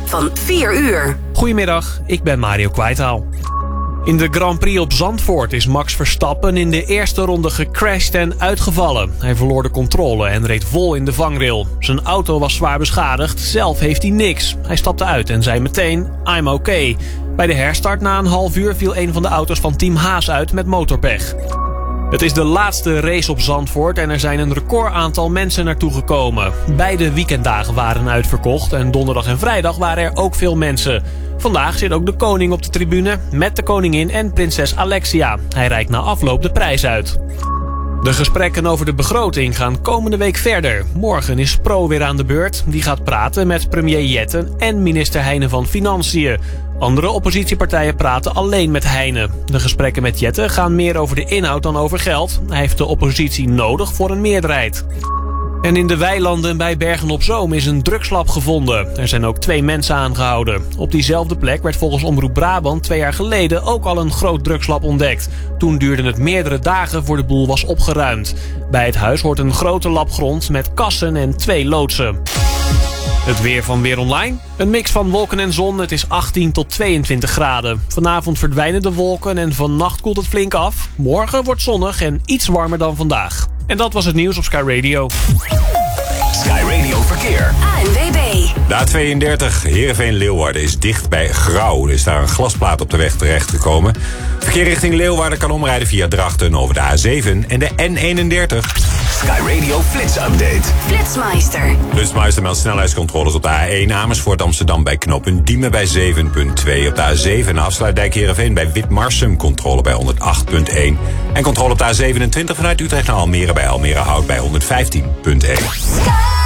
van 4 uur. Goedemiddag, ik ben Mario Kwijtaal. In de Grand Prix op Zandvoort is Max Verstappen in de eerste ronde gecrashed en uitgevallen. Hij verloor de controle en reed vol in de vangrail. Zijn auto was zwaar beschadigd, zelf heeft hij niks. Hij stapte uit en zei meteen, I'm okay. Bij de herstart na een half uur viel een van de auto's van Team Haas uit met motorpech. Het is de laatste race op Zandvoort en er zijn een record aantal mensen naartoe gekomen. Beide weekenddagen waren uitverkocht en donderdag en vrijdag waren er ook veel mensen. Vandaag zit ook de koning op de tribune met de koningin en prinses Alexia. Hij reikt na afloop de prijs uit. De gesprekken over de begroting gaan komende week verder. Morgen is Pro weer aan de beurt. Die gaat praten met premier Jetten en minister Heijnen van Financiën. Andere oppositiepartijen praten alleen met Heijnen. De gesprekken met Jetten gaan meer over de inhoud dan over geld. Hij heeft de oppositie nodig voor een meerderheid. En in de weilanden bij Bergen-op-Zoom is een drugslab gevonden. Er zijn ook 2 mensen aangehouden. Op diezelfde plek werd volgens Omroep Brabant 2 jaar geleden ook al een groot drugslab ontdekt. Toen duurde het meerdere dagen voor de boel was opgeruimd. Bij het huis hoort een grote labgrond met kassen en 2 loodsen. Het weer van Weer Online. Een mix van wolken en zon. Het is 18 tot 22 graden. Vanavond verdwijnen de wolken en vannacht koelt het flink af. Morgen wordt zonnig en iets warmer dan vandaag. En dat was het nieuws op Sky Radio. Sky Radio Verkeer. ANWB. De A32 Heerenveen-Leeuwarden is dicht bij Grauw. Er is daar een glasplaat op de weg terechtgekomen. Verkeer richting Leeuwarden kan omrijden via Drachten over de A7 en de N31. Sky Radio Flits Update. Flitsmeister. Flitsmeister meldt snelheidscontroles op de A1 Amersfoort Amsterdam bij knooppunt Diemen bij 7.2. Op de A7 Afsluitdijk Heerenveen bij Witmarsum controle bij 108.1. En controle op de A27 vanuit Utrecht naar Almere bij Almere Hout bij 115.1.